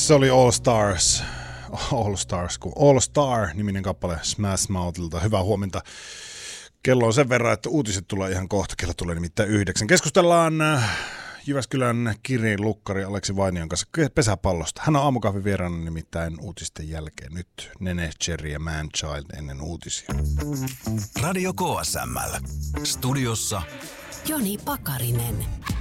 Se oli All Star-niminen kappale Smash Mouthilta. Hyvää huomenta. Kello on sen verran, että uutiset tulee ihan kohta. Kello tulee nimittäin 9. Keskustellaan Jyväskylän Kirin lukkari Aleksi Vainion kanssa pesäpallosta. Hän on aamukahvin vieraana nimittäin uutisten jälkeen. Nyt Nene, Cherry ja Manchild ennen uutisia. Radio KSML. Studiossa Joni Pakarinen.